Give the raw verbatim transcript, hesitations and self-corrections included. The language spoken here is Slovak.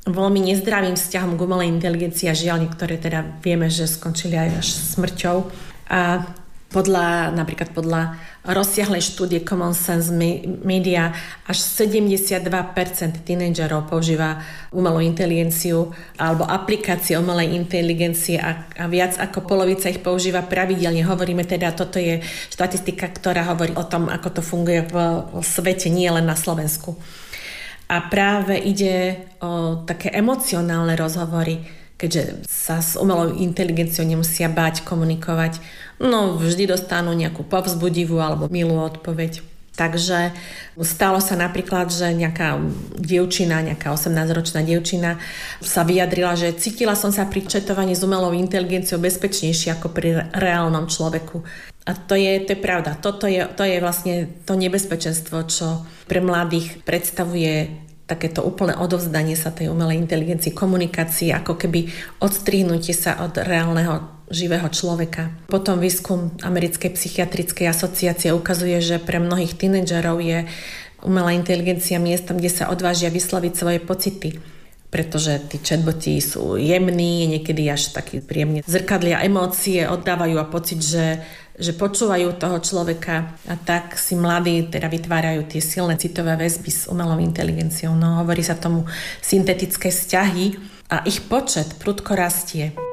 veľmi nezdravým vzťahom k umelej inteligencii a žiaľ niektoré teda vieme, že skončili aj až smrťou. A podľa, napríklad podľa rozsiahlej štúdie Common Sense Media až sedemdesiatdva percent tínedžerov používa umelú inteligenciu alebo aplikácie umelej inteligencie a, a viac ako polovica ich používa pravidelne. Hovoríme teda, toto je štatistika, ktorá hovorí o tom, ako to funguje v, v svete, nie len na Slovensku. A práve ide o také emocionálne rozhovory, keďže sa s umelou inteligenciou nemusia báť komunikovať, no vždy dostanú nejakú povzbudivú alebo milú odpoveď. Takže stalo sa napríklad, že nejaká dievčina, nejaká osemnásťročná dievčina sa vyjadrila, že cítila som sa pri četovaní s umelou inteligenciou bezpečnejšie ako pri reálnom človeku. A to je, to je pravda. Toto je, to je vlastne to nebezpečenstvo, čo pre mladých predstavuje takéto úplné odovzdanie sa tej umelej inteligencii, komunikácii, ako keby odstrihnutie sa od reálneho živého človeka. Potom výskum Americkej psychiatrickej asociácie ukazuje, že pre mnohých tínedžerov je umelá inteligencia miestom, kde sa odvážia vysloviť svoje pocity. Pretože tí chatboty sú jemní, niekedy až taký príjemne zrkadlia emócie, oddávajú a pocit, že, že počúvajú toho človeka a tak si mladí teda vytvárajú tie silné citové väzby s umelou inteligenciou. No, hovorí sa tomu syntetické vzťahy a ich počet prudko rastie.